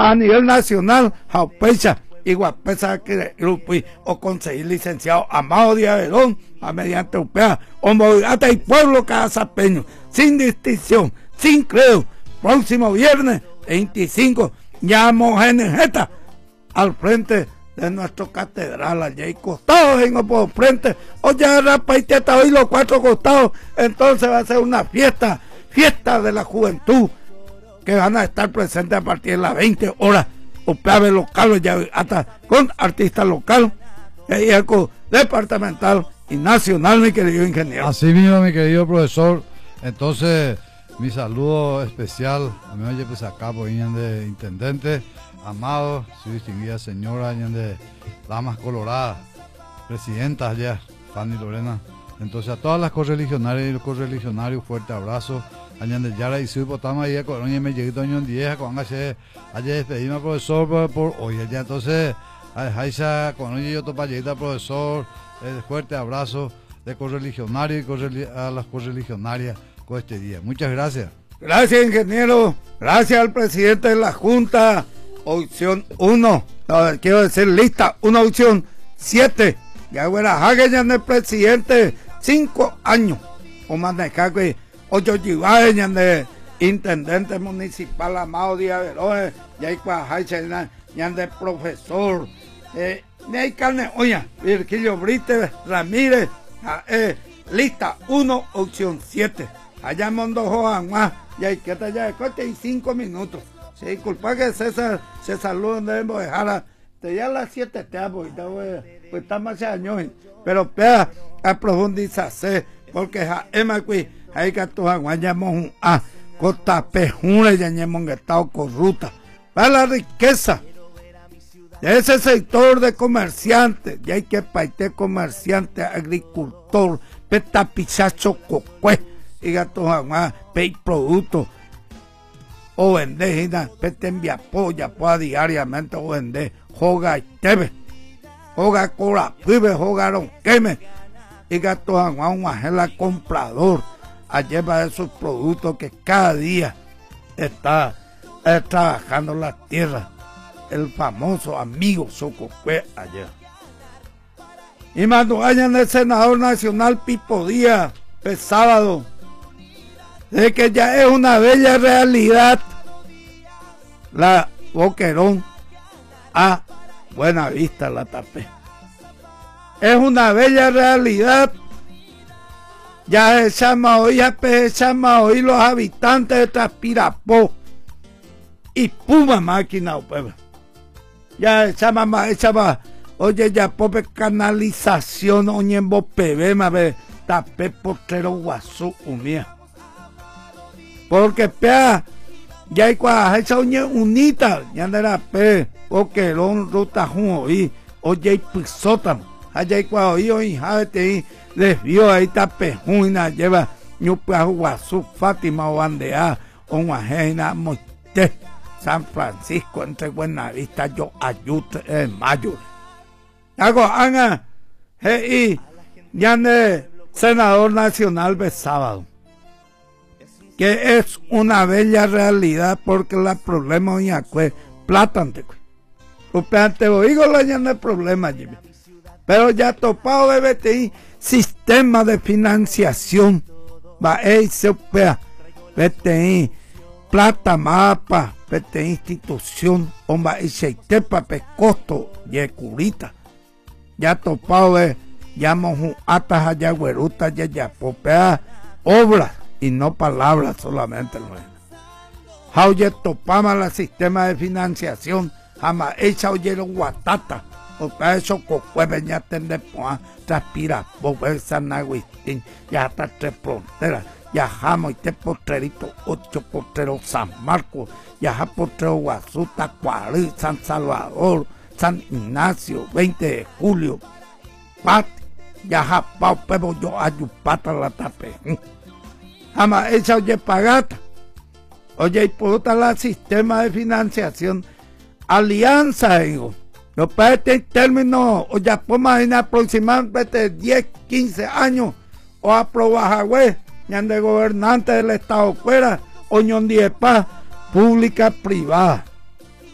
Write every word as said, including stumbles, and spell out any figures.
a nivel nacional, Jaupecha, Iguapesa, o conseguir licenciado Amado Díaz Verón, a mediante U P A, o Movilata y Pueblo Casapeño, sin distinción, sin credo. Próximo viernes veinticinco, llamo N J al frente de nuestro catedral, allá y costados en los frente, o ya rapaiteta hoy los cuatro costados. Entonces va a ser una fiesta, fiesta de la juventud, que van a estar presentes a partir de las veinte horas. U P A local, ya hasta con artistas locales, y eco departamental y nacional, mi querido ingeniero. Así mismo, mi querido profesor. Entonces, mi saludo especial a mi oye pues acá por de intendente, amado, su distinguida señora de Damas Coloradas, presidenta allá, Fanny Lorena. Entonces a todas las correligionarias y los correligionarios, fuerte abrazo. Añade Yara y su potama y con me llegué doño diez con hace ayer despedimos profesor por, por hoy allá. Entonces Jaisa con yo topa llegué profesor, eh, fuerte abrazo de correligionario y correli a las correligionarias con este día. Muchas gracias. Gracias, ingeniero. Gracias al presidente de la Junta. Opción uno, no, quiero decir lista, una opción siete. Ya fuera Hagen el presidente, cinco años. O manejar que ocho llevadas de intendente municipal Amado Díaz Verón, ya hay cuajacha, ya de profesor, eh, ya hay carne, oye, Virgilio Brite Ramírez, eh, lista uno, opción siete. Allá en Mondo Joan, ya hay que estar ya de cuarenta y cinco minutos. Sí, disculpa que César se saluda, debemos dejar a, te ya a las siete te amo, pues está más años, pero pea a profundizarse, porque ja, emakui, hay que actuar, guayamos a costa pejuna, ya hemos estado corrupta, para la riqueza de ese sector de comerciantes, ya hay que paite comerciante, agricultor, peta pichacho cocue, y gato jamás, pay productos, o vender, pete envía polla, poa diariamente, o vender, joga y tebe, joga cora, pibe, jogaron queme, y gato jamás, un agela comprador, a llevar esos productos que cada día está eh, trabajando la tierra, el famoso amigo Sococue ayer. Y cuando hayan el senador nacional Pipo Díaz, el sábado, de que ya es una bella realidad la Boquerón a Buenavista la tapé. Es una bella realidad. Ya echamos hoy, ya echamos hoy los habitantes de Traspirapó y Puma máquina, pues. Ya echamos más, echamos, oye, ya pobre canalización, oye, en Bopebe, me tapé portero guasú, unía. Porque pea, ya hay cuaja, esa oye, unita, ya de la pe, porque el ruta jun hoy, oye, y pisótamo, allá hay cuaja hoy, oye, jávete, les vio ahí tapejuna, lleva ñupa guasú, Fátima o Bandea, o Guajena, Moité, San Francisco, entre Buenavista, yo ayude en mayo. Hago, Ana, y ya de senador nacional de sábado, que es una bella realidad porque la problema hoy es plátante. Te oigo la ya no hay problema, Jimmy. Pero ya topado de B T I, sistema de financiación, va a se opera, B T I, plata mapa, B T I institución, va a se tepa pe costo, y curita. Ya topado de, llamo atas allá güeruta, ya ya popea obras y no palabras solamente. Oye, topama el sistema de financiación, jamás echa oye los guatata. O para eso cocueve ya tende poa transpira pobre San Agustín ya hasta tres fronteras ya jamo y te potrerito ocho potreros San Marcos ya ja potrero Guazú Tacuarí San Salvador San Ignacio veinte de julio Pat ya ja pao pebo yo ayupata la tape jama esa oye pagata oye y por otra la sistema de financiación alianza digo. No para este término, o ya por más aproximadamente diez, quince años, o aprobajagüe, ya de gobernante del Estado fuera, o ñon paz, pública, privada.